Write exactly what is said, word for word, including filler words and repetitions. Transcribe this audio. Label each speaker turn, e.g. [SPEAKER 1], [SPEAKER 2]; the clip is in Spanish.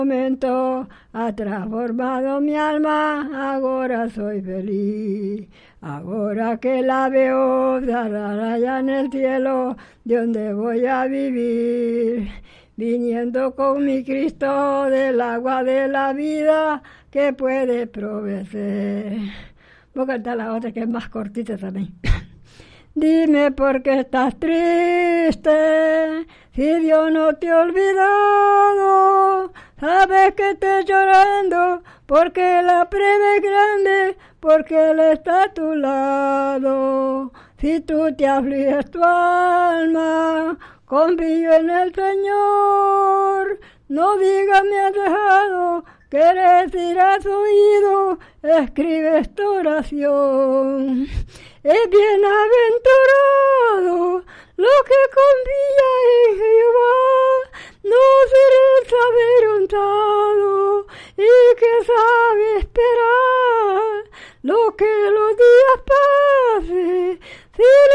[SPEAKER 1] momento ha transformado mi alma, ahora soy feliz. Ahora que la veo allá en el cielo, de donde voy a vivir, viniendo con mi Cristo del agua de la vida que puede proveer. Voy a cantar la otra que es más cortita también. Dime por qué estás triste, si Dios no te ha olvidado. Sabes que estás llorando, porque la prueba es grande, porque Él está a tu lado. Si tú te afliges tu alma, confío en el Señor. No digas me has dejado, quieres ir a su oído, escribe esta oración. Es bienaventurado lo que confía en Jehová, no será avergonzado y que sabe esperar lo que los días pasen, si